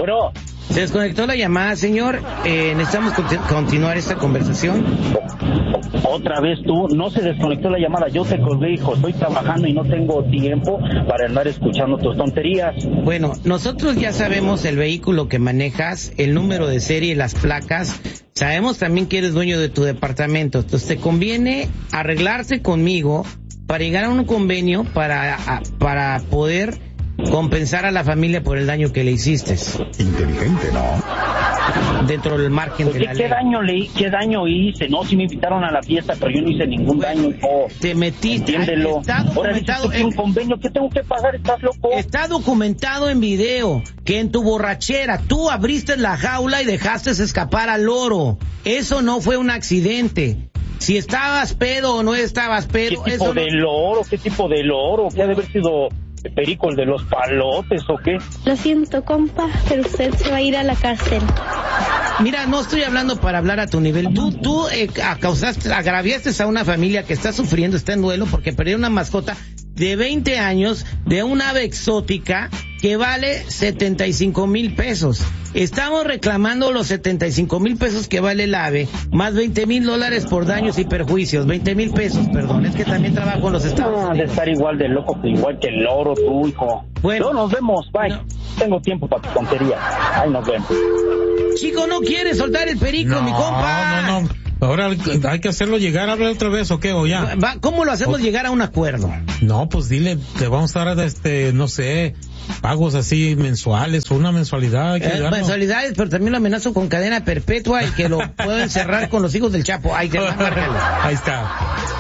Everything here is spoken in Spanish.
Bueno. Se desconectó la llamada, señor. Necesitamos continuar esta conversación. Otra vez tú, no se desconectó la llamada. Yo te colgué, hijo. Estoy trabajando y no tengo tiempo para andar escuchando tus tonterías. Bueno, nosotros ya sabemos el vehículo que manejas, el número de serie, las placas. Sabemos también que eres dueño de tu departamento. Entonces te conviene arreglarse conmigo para llegar a un convenio para poder compensar a la familia por el daño que le hiciste. Inteligente, ¿no? Dentro del margen de la ley. ¿Qué daño hice? No, si me invitaron a la fiesta, pero yo no hice ningún daño. Te metiste. Entiéndelo. Está documentado. Ahora, un convenio, ¿qué tengo que pagar? ¿Estás loco? Está documentado en video que en tu borrachera tú abriste la jaula y dejaste escapar al loro. Eso no fue un accidente. Si estabas pedo o no estabas pedo. ¿Qué tipo de loro? ¿Qué tipo de loro? ¿Qué ha de haber sido Perico, el de los palotes o qué? Lo siento, compa, pero usted se va a ir a la cárcel. Mira, no estoy hablando para hablar a tu nivel. Tú agraviaste a una familia que está sufriendo, está en duelo porque perdió una mascota de 20 años de un ave exótica que vale 75,000 pesos. Estamos reclamando los 75,000 pesos que vale el ave, más $20,000 por daños y perjuicios. 20,000 pesos, perdón, es que también trabajo en los Estados Unidos. De estar igual de loco que igual que el loro, tú, hijo. Bueno. No, nos vemos, bye. No. Tengo tiempo para tu tontería. Ahí nos vemos. Chico, ¿no quiere soltar el perico, mi compa? No. Ahora hay que hacerlo llegar, hablar otra vez, ¿o qué? ¿O ya? ¿Cómo lo hacemos llegar a un acuerdo? No, pues dile, te vamos a dar, no sé, pagos así mensuales o una mensualidad. Mensualidades, pero también lo amenazo con cadena perpetua y que lo puedo encerrar con los hijos del Chapo. Ahí está. Ahí está.